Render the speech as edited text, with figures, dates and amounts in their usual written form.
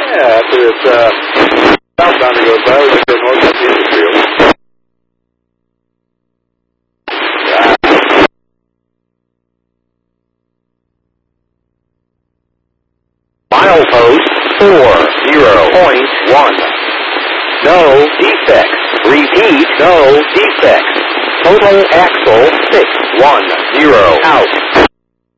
Yeah, after it's southbounder goes by, we look for north up the infield. Milepost 40.1. No defects. Repeat, no defects. Total axle 610. Out.